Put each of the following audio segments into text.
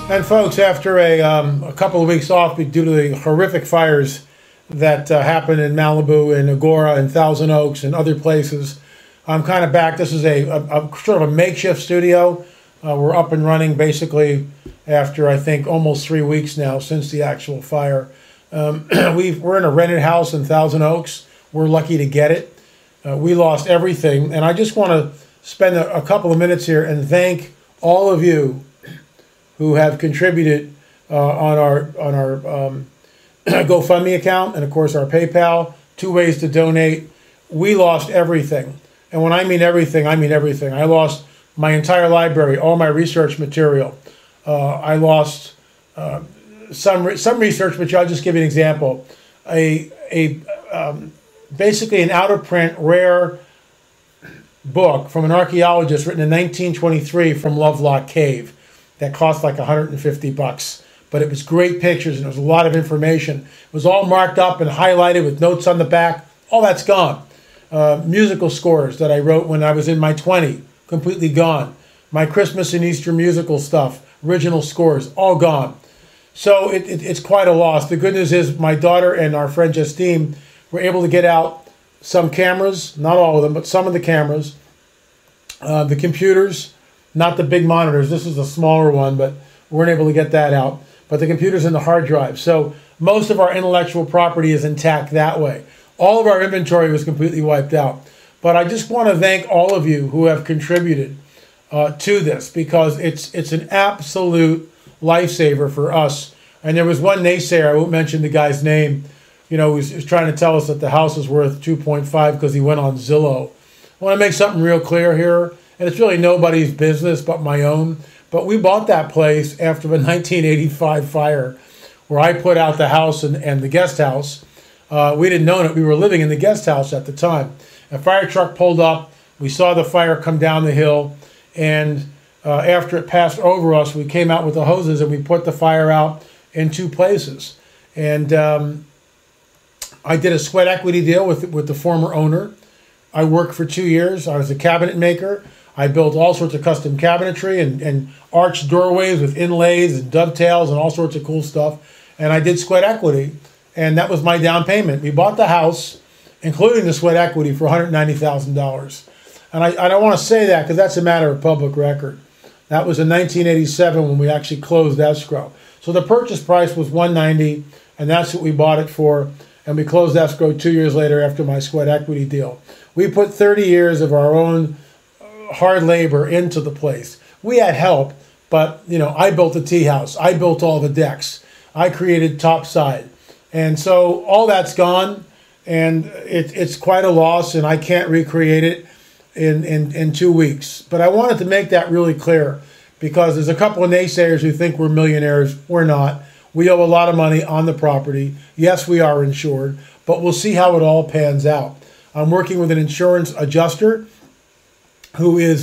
And folks, after a couple of weeks off due to the horrific fires that happened in Malibu and Agora and Thousand Oaks and other places, I'm kind of back. This is a sort of a makeshift studio. We're up and running basically after, I think, almost 3 weeks now since the actual fire. We're in a rented house in Thousand Oaks. We're lucky to get it. We lost everything. And I just want to spend a couple of minutes here and thank all of you who have contributed on our GoFundMe account and, of course, our PayPal. 2 ways to donate. We lost everything. And when I mean everything, I mean everything. I lost my entire library, all my research material. I lost some research material. I'll just give you an example. Basically an out-of-print, rare book from an archaeologist written in 1923 from Lovelock Cave that cost like $150. But it was great pictures and there was a lot of information. It was all marked up and highlighted with notes on the back. All that's gone. Musical scores that I wrote when I was in my 20s, completely gone. My Christmas and Easter musical stuff, original scores, all gone. So it's quite a loss. The good news is my daughter and our friend Justine were able to get out some cameras, not all of them, but some of the cameras, the computers, not the big monitors. This is a smaller one, but we weren't able to get that out. But the computers and the hard drive. So most of our intellectual property is intact that way. All of our inventory was completely wiped out. But I just want to thank all of you who have contributed to this, because it's an absolute lifesaver for us. And there was one naysayer, I won't mention the guy's name, you know, who was trying to tell us that the house was worth 2.5 because he went on Zillow. I want to make something real clear here, and it's really nobody's business but my own. But we bought that place after the 1985 fire, where I put out the house and the guest house. We didn't own it. We were living in the guest house at the time. A fire truck pulled up. We saw the fire come down the hill. And after it passed over us, we came out with the hoses and we put the fire out in 2 places. And I did a sweat equity deal with the former owner. I worked for 2 years. I was a cabinet maker. I built all sorts of custom cabinetry and arched doorways with inlays and dovetails and all sorts of cool stuff. And I did sweat equity, and that was my down payment. We bought the house, including the sweat equity, for $190,000. And I don't want to say that because that's a matter of public record. That was in 1987 when we actually closed escrow. So the purchase price was $190,000, and that's what we bought it for. And we closed escrow 2 years later after my sweat equity deal. We put 30 years of our own hard labor into the place. We had help, but you know, I built the tea house. I built all the decks. I created topside. And so all that's gone, and it's quite a loss, and I can't recreate it in 2 weeks. But I wanted to make that really clear, because there's a couple of naysayers who think we're millionaires. We're not. We owe a lot of money on the property. Yes, we are insured, but we'll see how it all pans out. I'm working with an insurance adjuster who is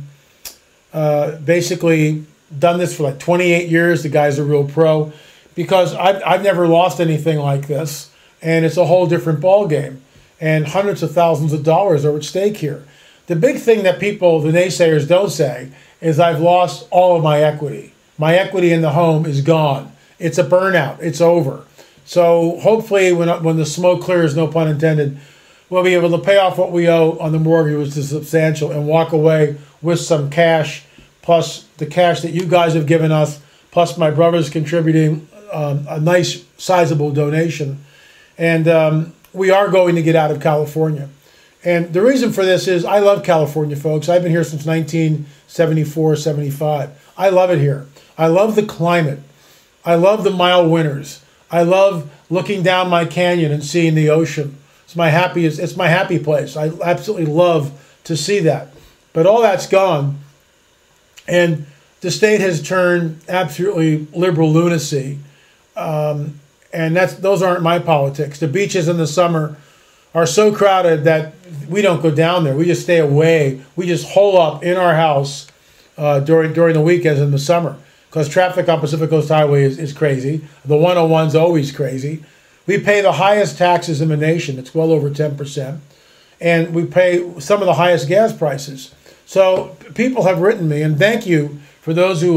basically done this for like 28 years. The guy's a real pro, because I've never lost anything like this, and it's a whole different ball game, and hundreds of thousands of dollars are at stake here. The big thing that people, the naysayers, don't say is I've lost all of my equity. My equity in the home is gone. It's a burnout. It's over. So hopefully when the smoke clears, no pun intended, we'll be able to pay off what we owe on the mortgage, which is substantial, and walk away with some cash, plus the cash that you guys have given us, plus my brother's contributing a nice, sizable donation. And we are going to get out of California. And the reason for this is I love California, folks. I've been here since 1974, 75. I love it here. I love the climate. I love the mild winters. I love looking down my canyon and seeing the ocean. It's my happy place. I absolutely love to see that. But all that's gone. And the state has turned absolutely liberal lunacy. And those aren't my politics. The beaches in the summer are so crowded that we don't go down there. We just stay away. We just hole up in our house during the weekends in the summer, because traffic on Pacific Coast Highway is crazy. The 101's always crazy. We pay the highest taxes in the nation. It's well over 10%. And we pay some of the highest gas prices. So people have written me, and thank you for those who have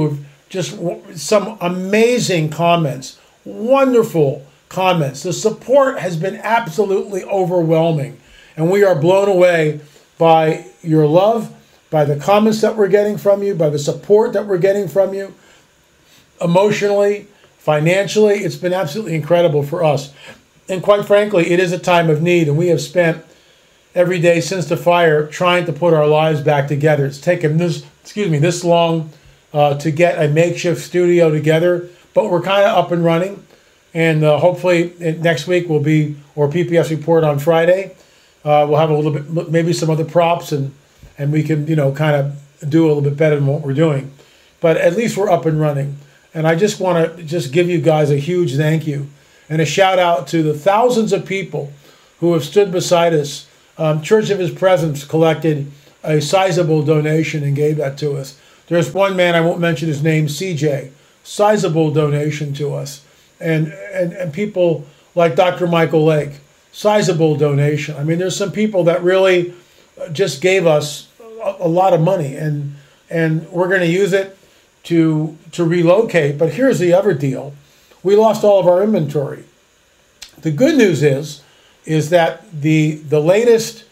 just some amazing comments, wonderful comments. The support has been absolutely overwhelming, and we are blown away by your love, by the comments that we're getting from you, by the support that we're getting from you, emotionally, financially. It's been absolutely incredible for us. And quite frankly, it is a time of need, and we have spent every day since the fire trying to put our lives back together. It's taken this long to get a makeshift studio together, but we're kind of up and running. And hopefully next week will be, or PPS report on Friday. We'll have a little bit, maybe some other props, and we can, kind of do a little bit better than what we're doing. But at least we're up and running. And I just want to just give you guys a huge thank you and a shout out to the thousands of people who have stood beside us. Church of His Presence collected a sizable donation and gave that to us. There's one man, I won't mention his name, CJ, sizable donation to us. And people like Dr. Michael Lake, sizable donation. I mean, there's some people that really just gave us a lot of money, and we're going to use it to relocate. But here's the other deal. We lost all of our inventory. The good news is that the latest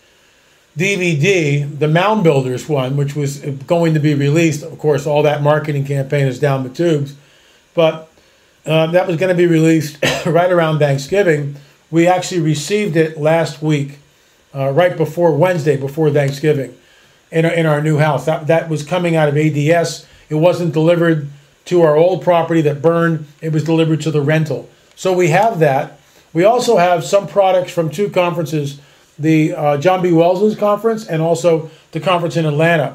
DVD, the Mound Builders one, which was going to be released, of course, all that marketing campaign is down the tubes, but that was going to be released right around Thanksgiving. We actually received it last week, right before Wednesday, before Thanksgiving, in our new house. That was coming out of ADS. It wasn't delivered to our old property that burned. It was delivered to the rental. So we have that. We also have some products from two conferences, the John B. Wells' conference and also the conference in Atlanta,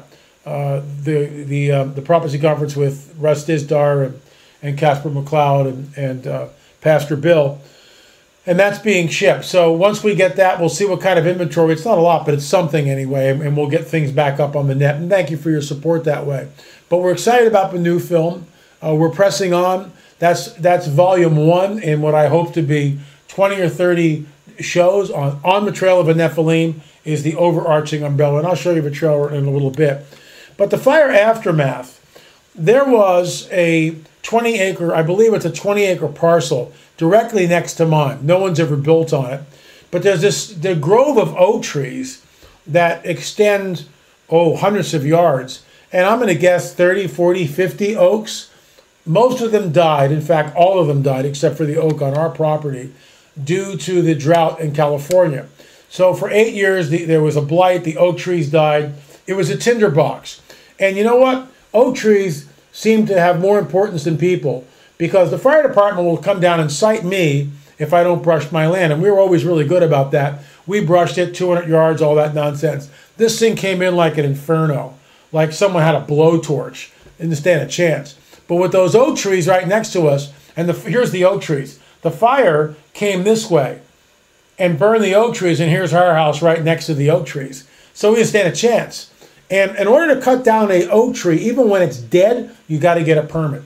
the Prophecy Conference with Russ Dizdar and Casper McLeod and Pastor Bill. And that's being shipped. So once we get that, we'll see what kind of inventory. It's not a lot, but it's something anyway, and we'll get things back up on the net. And thank you for your support that way. But we're excited about the new film. We're pressing on. That's volume 1 in what I hope to be 20 or 30 shows on the Trail of a Nephilim is the overarching umbrella. And I'll show you the trailer in a little bit. But the fire aftermath, there was a 20-acre, I believe it's a 20-acre parcel directly next to mine. No one's ever built on it. But there's the grove of oak trees that extend, hundreds of yards. And I'm going to guess 30, 40, 50 oaks. Most of them died. In fact, all of them died except for the oak on our property due to the drought in California. So for 8 years, there was a blight. The oak trees died. It was a tinderbox. And you know what? Oak trees seem to have more importance than people, because the fire department will come down and cite me if I don't brush my land. And we were always really good about that. We brushed it 200 yards, all that nonsense. This thing came in like an inferno, like someone had a blowtorch. Didn't stand a chance. But with those oak trees right next to us, and here's the oak trees. The fire came this way and burned the oak trees, and here's our house right next to the oak trees. So we didn't stand a chance. And in order to cut down an oak tree, even when it's dead, you got to get a permit.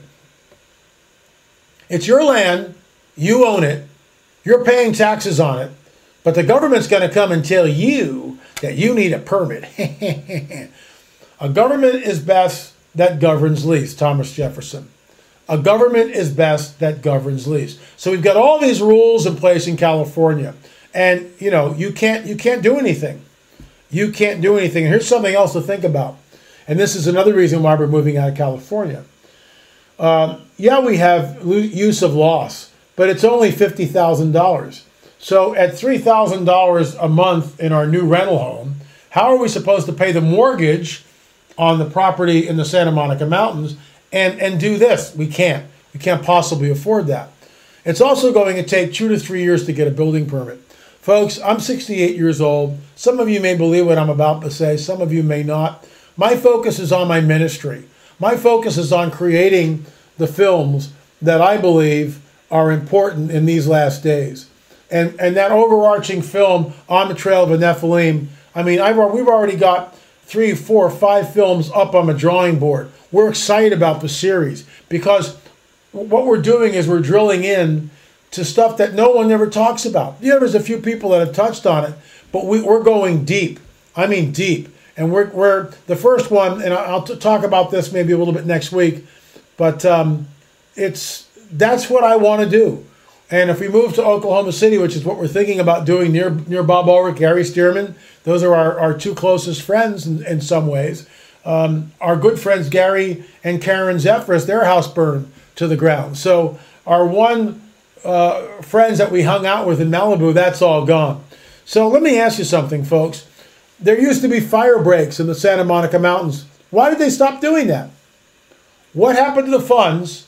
It's your land, you own it, you're paying taxes on it, but the government's going to come and tell you that you need a permit. A government is best that governs least, Thomas Jefferson. A government is best that governs least. So we've got all these rules in place in California, and you can't do anything. You can't do anything. And here's something else to think about, and this is another reason why we're moving out of California. We have use of loss, but it's only $50,000. So at $3,000 a month in our new rental home, how are we supposed to pay the mortgage on the property in the Santa Monica Mountains and do this? We can't. We can't possibly afford that. It's also going to take 2 to 3 years to get a building permit. Folks, I'm 68 years old. Some of you may believe what I'm about to say. Some of you may not. My focus is on my ministry. My focus is on creating the films that I believe are important in these last days. And that overarching film, On the Trail of a Nephilim, I mean, we've already got 3, 4, 5 films up on the drawing board. We're excited about the series because what we're doing is we're drilling in to stuff that no one ever talks about. There's a few people that have touched on it, but we're going deep. I mean deep. And we're the first one, and I'll talk about this maybe a little bit next week, But that's what I want to do. And if we move to Oklahoma City, which is what we're thinking about doing near Bob Ulrich, Gary Stearman, those are our two closest friends in some ways. Our good friends Gary and Karen Zephyrus, their house burned to the ground. So our one friends that we hung out with in Malibu, that's all gone. So let me ask you something, folks. There used to be fire breaks in the Santa Monica Mountains. Why did they stop doing that? What happened to the funds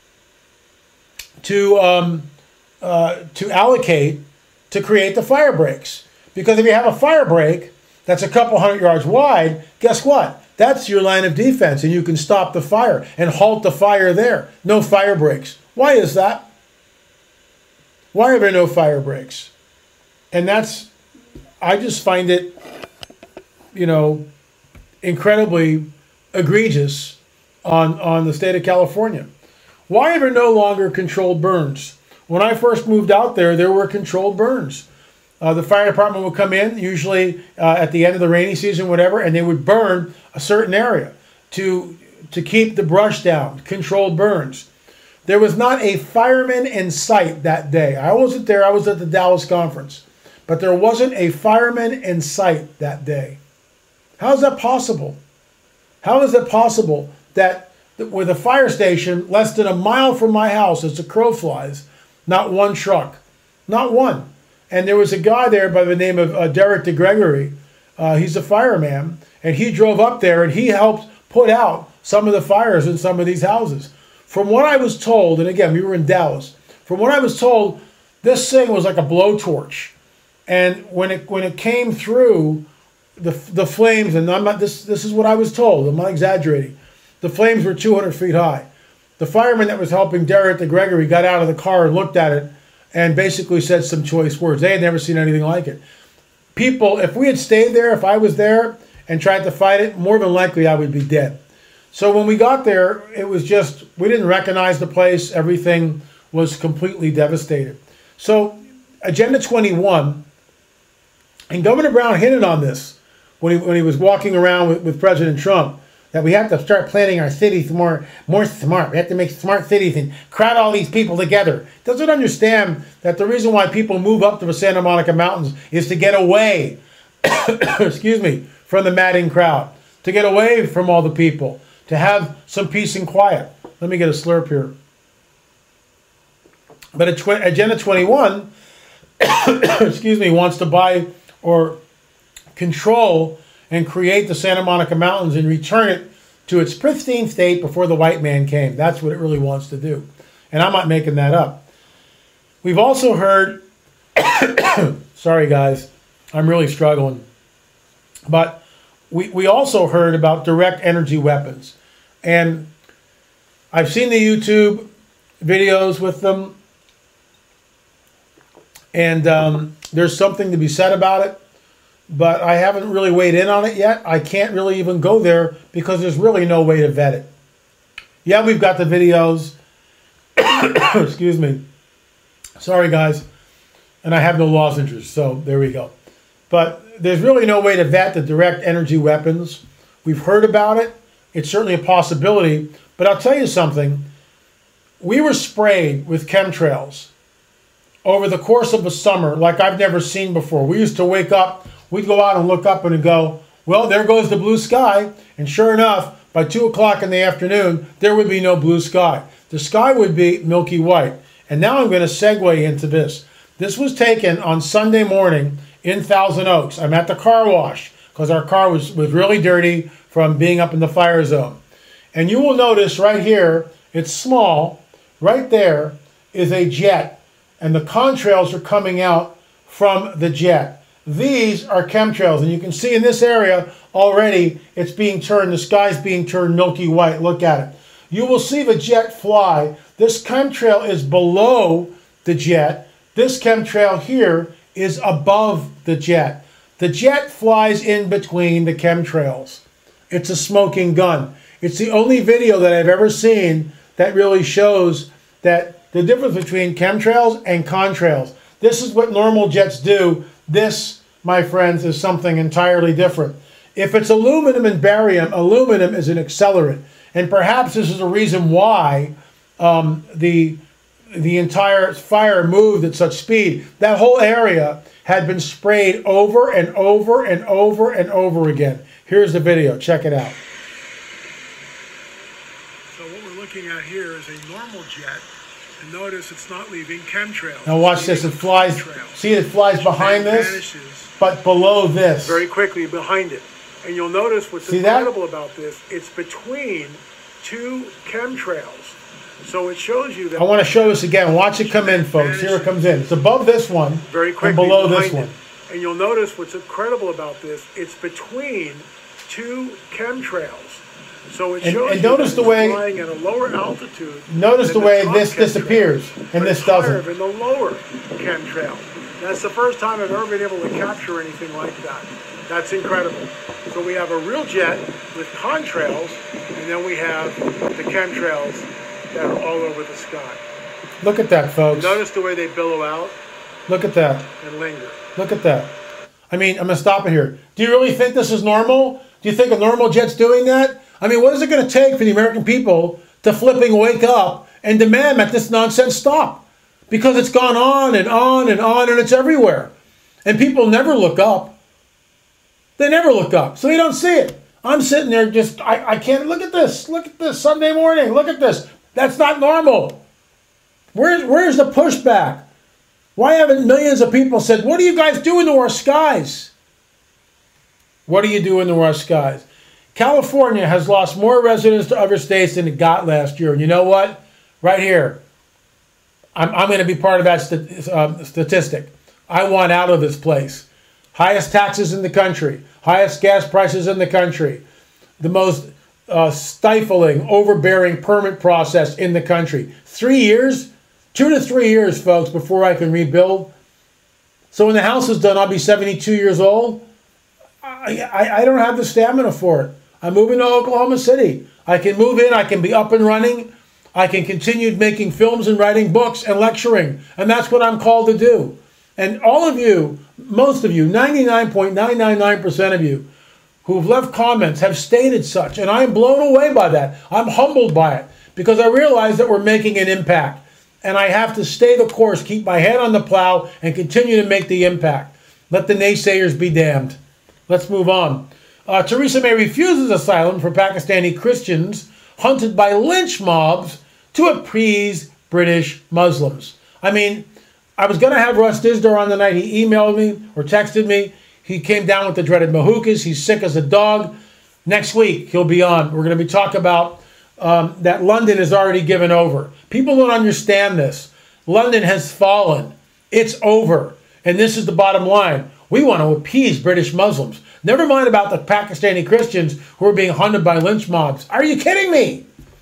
to allocate to create the fire breaks? Because if you have a fire break that's a couple 100 yards wide, guess what? That's your line of defense, and you can stop the fire and halt the fire there. No fire breaks. Why is that? Why are there no fire breaks? And I just find it, incredibly egregious on the state of California. Why are there no longer controlled burns? When I first moved out there were controlled burns. The fire department would come in, usually at the end of the rainy season, whatever, and they would burn a certain area to keep the brush down, controlled burns. There was not a fireman in sight that day. I wasn't there. I was at the Dallas conference. But there wasn't a fireman in sight that day. How is that possible? How is it possible that with a fire station less than a mile from my house, as the crow flies, not one truck, not one. And there was a guy there by the name of Derek DeGregory. He's a fireman, and he drove up there and he helped put out some of the fires in some of these houses. From what I was told, and again, we were in Dallas, from what I was told, this thing was like a blowtorch. And when it came through the flames, and I'm not this is what I was told, I'm not exaggerating. The flames were 200 feet high. The fireman that was helping Derek DeGregory got out of the car and looked at it and basically said some choice words. They had never seen anything like it. People, if we had stayed there, if I was there and tried to fight it, more than likely I would be dead. So when we got there, it was just, we didn't recognize the place. Everything was completely devastated. So Agenda 21, and Governor Brown hinted on this when he was walking around with President Trump, that we have to start planning our cities more smart. We have to make smart cities and crowd all these people together. Doesn't understand that the reason why people move up to the Santa Monica Mountains is to get away, excuse me, from the madding crowd, to get away from all the people, to have some peace and quiet. Let me get a slurp here. But Agenda 21, excuse me, wants to buy or control and create the Santa Monica Mountains and return it to its pristine state before the white man came. That's what it really wants to do. And I'm not making that up. We've also heard, sorry guys, I'm really struggling. But we also heard about direct energy weapons. And I've seen the YouTube videos with them. And there's something to be said about it. But I haven't really weighed in on it yet. I can't really even go there because there's really no way to vet it. Yeah, we've got the videos. Excuse me. Sorry, guys. And I have no lozenges, so there we go. But there's really no way to vet the direct energy weapons. We've heard about it. It's certainly a possibility. But I'll tell you something. We were sprayed with chemtrails over the course of a summer like I've never seen before. We used to wake up, we'd go out and look up and go, well, there goes the blue sky. And sure enough, by 2 o'clock in the afternoon, there would be no blue sky. The sky would be milky white. And now I'm going to segue into this. This was taken on Sunday morning in Thousand Oaks. I'm at the car wash because our car was really dirty from being up in the fire zone. And you will notice right here, it's small. Right there is a jet. And the contrails are coming out from the jet. These are chemtrails. And you can see in this area already it's being turned, the sky's being turned milky white. Look at it. You will see the jet fly. This chemtrail is below the jet. This chemtrail here is above the jet. The jet flies in between the chemtrails. It's a smoking gun. It's the only video that I've ever seen that really shows that the difference between chemtrails and contrails. This is what normal jets do. This, my friends, is something entirely different. If it's aluminum and barium, aluminum is an accelerant. And perhaps this is the reason why the entire fire moved at such speed. That whole area had been sprayed over and over and over and over again. Here's the video. Check it out. So what we're looking at here is a normal jet. And notice it's not leaving chemtrails. Now watch this. It flies. See, it flies behind this, but below this. Very quickly behind it. And you'll notice what's incredible about this. It's between two chemtrails. So it shows you that... I want to show this again. Watch it come in, folks. Here it comes in. It's above this one very quickly and below this one. And you'll notice what's incredible about this. It's between two chemtrails. So it shows and notice the way flying at a lower altitude. Notice the way this disappears and this doesn't. In the lower chemtrail. That's the first time I've ever been able to capture anything like that. That's incredible. So we have a real jet with contrails, and then we have the chemtrails that are all over the sky. Look at that, folks. Notice the way they billow out. Look at that. And linger. Look at that. I mean, I'm going to stop it here. Do you really think this is normal? Do you think a normal jet's doing that? I mean, what is it going to take for the American people to flipping wake up and demand that this nonsense stop? Because it's gone on and on and on, and it's everywhere. And people never look up. They never look up, so they don't see it. I'm sitting there just, I can't, look at this Sunday morning, look at this. That's not normal. Where's the pushback? Why haven't millions of people said, what are you guys doing to our skies? What are you doing to our skies? California has lost more residents to other states than it got last year. And you know what? Right here, I'm going to be part of that statistic. I want out of this place. Highest taxes in the country. Highest gas prices in the country. The most stifling, overbearing permit process in the country. 3 years, 2 to 3 years, folks, before I can rebuild. So when the house is done, I'll be 72 years old. I don't have the stamina for it. I'm moving to Oklahoma City. I can move in. I can be up and running. I can continue making films and writing books and lecturing. And that's what I'm called to do. And all of you, most of you, 99.999% of you who've left comments have stated such. And I'm blown away by that. I'm humbled by it because I realize that we're making an impact. And I have to stay the course, keep my head on the plow, and continue to make the impact. Let the naysayers be damned. Let's move on. Theresa May refuses asylum for Pakistani Christians hunted by lynch mobs to appease British Muslims. I mean, I was going to have Russ Dizdar on the night. He emailed me or texted me. He came down with the dreaded mahukas. He's sick as a dog. Next week, he'll be on. We're going to be talking about that London is already given over. People don't understand this. London has fallen. It's over. And this is the bottom line. We want to appease British Muslims. Never mind about the Pakistani Christians who are being hunted by lynch mobs. Are you kidding me?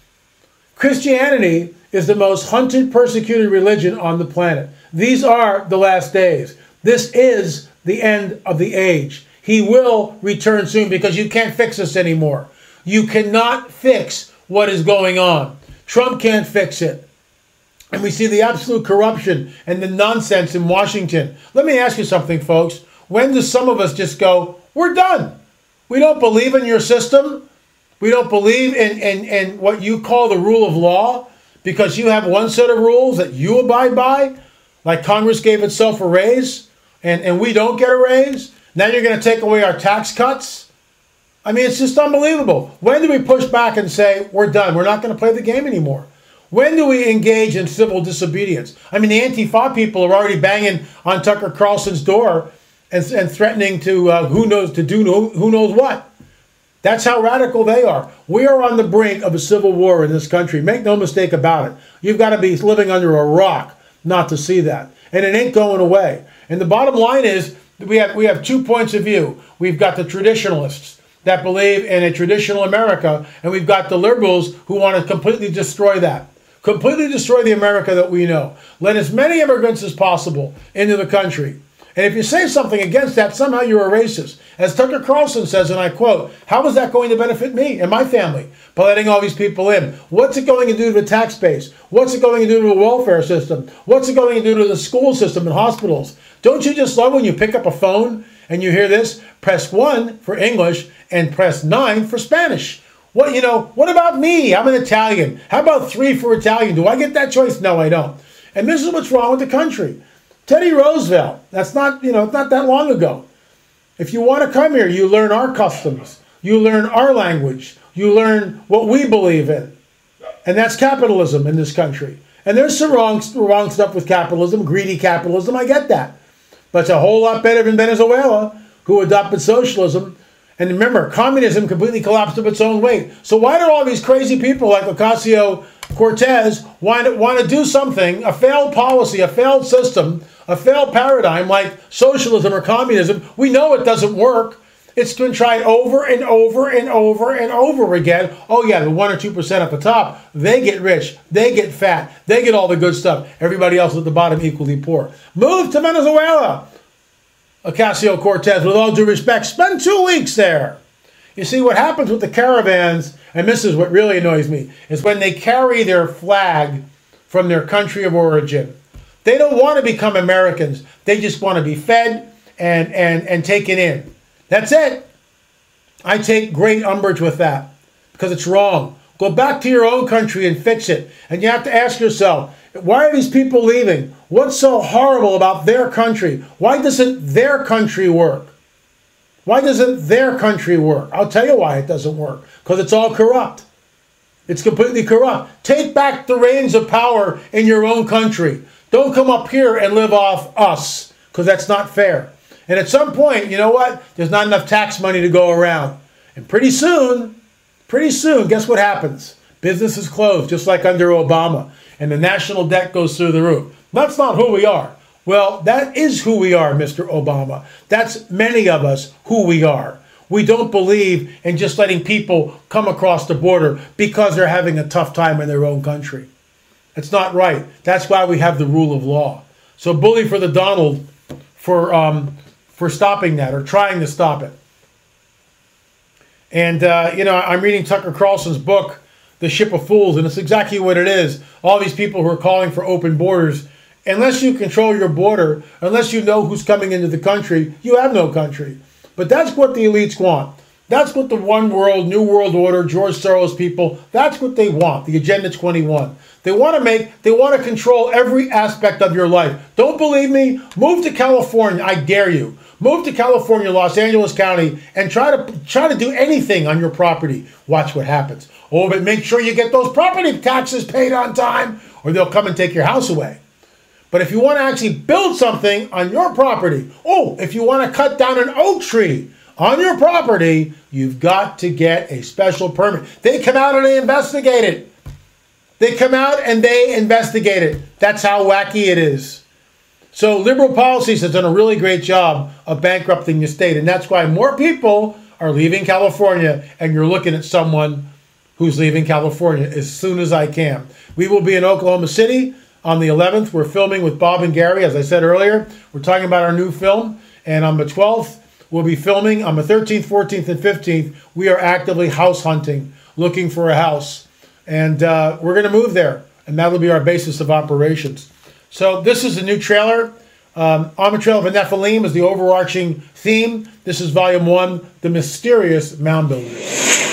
Christianity is the most hunted, persecuted religion on the planet. These are the last days. This is the end of the age. He will return soon because you can't fix this anymore. You cannot fix what is going on. Trump can't fix it. And we see the absolute corruption and the nonsense in Washington. Let me ask you something, folks. When do some of us just go, we're done? We don't believe in your system. We don't believe in what you call the rule of law because you have one set of rules that you abide by, like Congress gave itself a raise, and we don't get a raise. Now you're going to take away our tax cuts? I mean, it's just unbelievable. When do we push back and say, we're done, we're not going to play the game anymore? When do we engage in civil disobedience? I mean, the Antifa people are already banging on Tucker Carlson's door and threatening to who knows what. That's how radical they are. We are on the brink of a civil war in this country. Make no mistake about it. You've got to be living under a rock not to see that. And it ain't going away. And the bottom line is we have 2 points of view. We've got the traditionalists that believe in a traditional America, and we've got the liberals who want to completely destroy that. Completely destroy the America that we know. Let as many immigrants as possible into the country. And if you say something against that, somehow you're a racist. As Tucker Carlson says, and I quote, how is that going to benefit me and my family by letting all these people in? What's it going to do to the tax base? What's it going to do to the welfare system? What's it going to do to the school system and hospitals? Don't you just love when you pick up a phone and you hear this? Press 1 for English and press 9 for Spanish. What about me? I'm an Italian. How about 3 for Italian? Do I get that choice? No, I don't. And this is what's wrong with the country. Teddy Roosevelt, that's not, it's not that long ago. If you want to come here, you learn our customs. You learn our language. You learn what we believe in. And that's capitalism in this country. And there's some wrong stuff with capitalism, greedy capitalism, I get that. But it's a whole lot better than Venezuela, who adopted socialism. And remember, communism completely collapsed of its own weight. So why do all these crazy people like Ocasio-Cortez want to do something, a failed policy, a failed system, a failed paradigm like socialism or communism? We know it doesn't work. It's been tried over and over and over and over again. Oh yeah, the 1 or 2% at the top, they get rich, they get fat, they get all the good stuff. Everybody else at the bottom equally poor. Move to Venezuela. Ocasio-Cortez, with all due respect, spend 2 weeks there. You see, what happens with the caravans, and this is what really annoys me, is when they carry their flag from their country of origin. They don't want to become Americans. They just want to be fed and taken in. That's it. I take great umbrage with that because it's wrong. Go back to your own country and fix it. And you have to ask yourself, why are these people leaving? What's so horrible about their country? Why doesn't their country work? Why doesn't their country work? I'll tell you why it doesn't work. Because it's all corrupt. It's completely corrupt. Take back the reins of power in your own country. Don't come up here and live off us, because that's not fair. And at some point, you know what? There's not enough tax money to go around. And pretty soon, guess what happens? Businesses close, just like under Obama. And the national debt goes through the roof. That's not who we are. Well, that is who we are, Mr. Obama. That's many of us who we are. We don't believe in just letting people come across the border because they're having a tough time in their own country. It's not right. That's why we have the rule of law. So bully for the Donald for stopping that or trying to stop it. And, I'm reading Tucker Carlson's book, The Ship of Fools, and it's exactly what it is. All these people who are calling for open borders, unless you control your border, unless you know who's coming into the country, you have no country. But that's what the elites want. That's what the One World, New World Order, George Soros people, that's what they want, the Agenda 21. They want to control every aspect of your life. Don't believe me? Move to California, I dare you. Move to California, Los Angeles County, and try to do anything on your property. Watch what happens. Oh, but make sure you get those property taxes paid on time, or they'll come and take your house away. But if you want to actually build something on your property, if you want to cut down an oak tree on your property, you've got to get a special permit. They come out and they investigate it. That's how wacky it is. So liberal policies has done a really great job of bankrupting the state. And that's why more people are leaving California. And you're looking at someone who's leaving California as soon as I can. We will be in Oklahoma City on the 11th. We're filming with Bob and Gary, as I said earlier. We're talking about our new film. And on the 12th, we'll be filming. On the 13th, 14th, and 15th, we are actively house hunting, looking for a house. And we're going to move there. And that'll be our basis of operations. So this is the new trailer. On the Trail of the Nephilim is the overarching theme. This is Volume 1, The Mysterious Mound Builders.